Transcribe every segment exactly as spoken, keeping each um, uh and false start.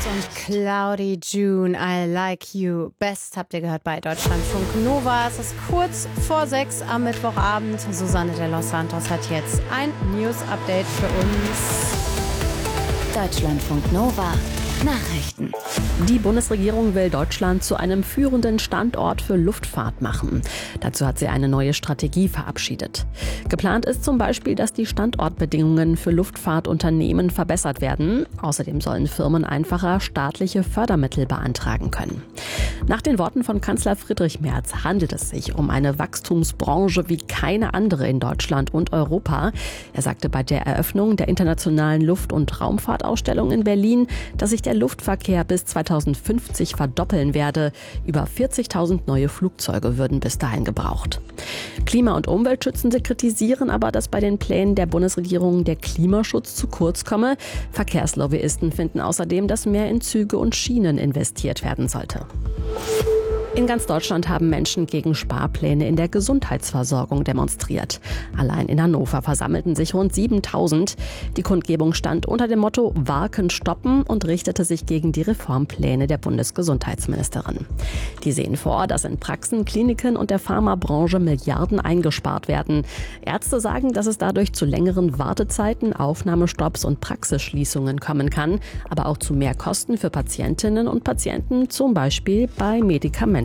und Cloudy June, I Like You. Best habt ihr gehört bei Deutschlandfunk Nova. Es ist kurz vor sechs am Mittwochabend. Susanne de los Santos hat jetzt ein News-Update für uns. Deutschlandfunk Nova. Nachrichten. Die Bundesregierung will Deutschland zu einem führenden Standort für Luftfahrt machen. Dazu hat sie eine neue Strategie verabschiedet. Geplant ist zum Beispiel, dass die Standortbedingungen für Luftfahrtunternehmen verbessert werden. Außerdem sollen Firmen einfacher staatliche Fördermittel beantragen können. Nach den Worten von Kanzler Friedrich Merz handelt es sich um eine Wachstumsbranche wie keine andere in Deutschland und Europa. Er sagte bei der Eröffnung der internationalen Luft- und Raumfahrtausstellung in Berlin, dass sich der Luftverkehr bis zweitausendfünfzig verdoppeln werde. Über vierzigtausend neue Flugzeuge würden bis dahin gebraucht. Klima- und Umweltschützende kritisieren aber, dass bei den Plänen der Bundesregierung der Klimaschutz zu kurz komme. Verkehrslobbyisten finden außerdem, dass mehr in Züge und Schienen investiert werden sollte. In ganz Deutschland haben Menschen gegen Sparpläne in der Gesundheitsversorgung demonstriert. Allein in Hannover versammelten sich rund siebentausend. Die Kundgebung stand unter dem Motto Warken stoppen und richtete sich gegen die Reformpläne der Bundesgesundheitsministerin. Die sehen vor, dass in Praxen, Kliniken und der Pharmabranche Milliarden eingespart werden. Ärzte sagen, dass es dadurch zu längeren Wartezeiten, Aufnahmestopps und Praxisschließungen kommen kann, aber auch zu mehr Kosten für Patientinnen und Patienten, zum Beispiel bei Medikamenten.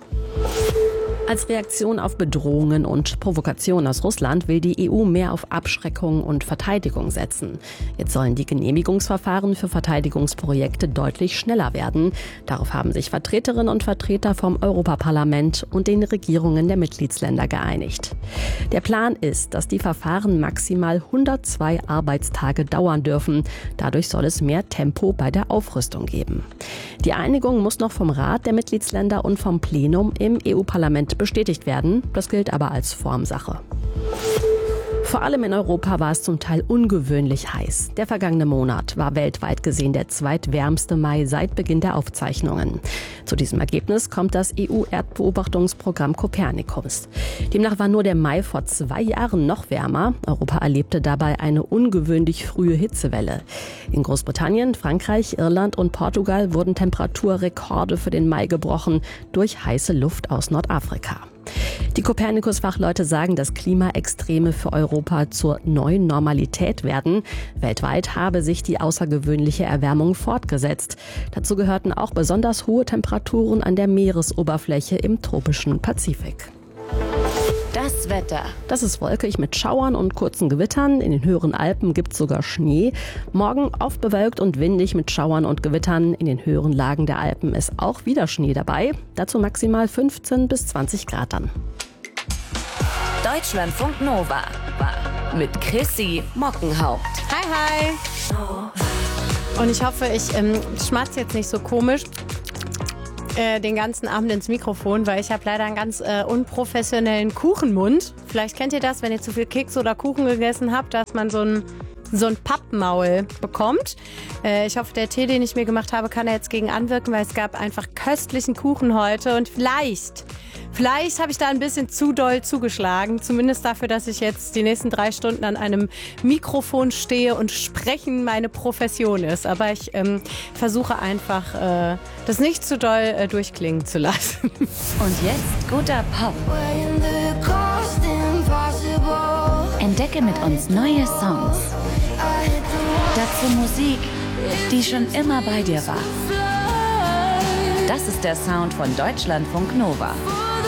Als Reaktion auf Bedrohungen und Provokationen aus Russland will die E U mehr auf Abschreckung und Verteidigung setzen. Jetzt sollen die Genehmigungsverfahren für Verteidigungsprojekte deutlich schneller werden. Darauf haben sich Vertreterinnen und Vertreter vom Europaparlament und den Regierungen der Mitgliedsländer geeinigt. Der Plan ist, dass die Verfahren maximal hundertzwei Arbeitstage dauern dürfen. Dadurch soll es mehr Tempo bei der Aufrüstung geben. Die Einigung muss noch vom Rat der Mitgliedsländer und vom Plenum im E U-Parlament bestätigt werden. Das gilt aber als Formsache. Vor allem in Europa war es zum Teil ungewöhnlich heiß. Der vergangene Monat war weltweit gesehen der zweitwärmste Mai seit Beginn der Aufzeichnungen. Zu diesem Ergebnis kommt das E U-Erdbeobachtungsprogramm Copernicus. Demnach war nur der Mai vor zwei Jahren noch wärmer. Europa erlebte dabei eine ungewöhnlich frühe Hitzewelle. In Großbritannien, Frankreich, Irland und Portugal wurden Temperaturrekorde für den Mai gebrochen durch heiße Luft aus Nordafrika. Die Copernicus-Fachleute sagen, dass Klimaextreme für Europa zur neuen Normalität werden. Weltweit habe sich die außergewöhnliche Erwärmung fortgesetzt. Dazu gehörten auch besonders hohe Temperaturen an der Meeresoberfläche im tropischen Pazifik. Das Wetter. Das ist wolkig mit Schauern und kurzen Gewittern. In den höheren Alpen gibt es sogar Schnee. Morgen oft bewölkt und windig mit Schauern und Gewittern. In den höheren Lagen der Alpen ist auch wieder Schnee dabei. Dazu maximal fünfzehn bis zwanzig Grad dann. Deutschlandfunk Nova mit Chrissy Mockenhaupt. Hi, hi. Und ich hoffe, ich ähm, schmatze jetzt nicht so komisch äh, den ganzen Abend ins Mikrofon, weil ich habe leider einen ganz äh, unprofessionellen Kuchenmund. Vielleicht kennt ihr das, wenn ihr zu viel Keks oder Kuchen gegessen habt, dass man so ein so ein Pappmaul bekommt. Äh, ich hoffe, der Tee, den ich mir gemacht habe, kann er jetzt gegen anwirken, weil es gab einfach köstlichen Kuchen heute und vielleicht, vielleicht habe ich da ein bisschen zu doll zugeschlagen. Zumindest dafür, dass ich jetzt die nächsten drei Stunden an einem Mikrofon stehe und Sprechen meine Profession ist. Aber ich ähm, versuche einfach, äh, das nicht zu doll äh, durchklingen zu lassen. Und jetzt guter Pop. Entdecke mit uns neue Songs. Dazu Musik, die schon immer bei dir war. Das ist der Sound von Deutschlandfunk Nova.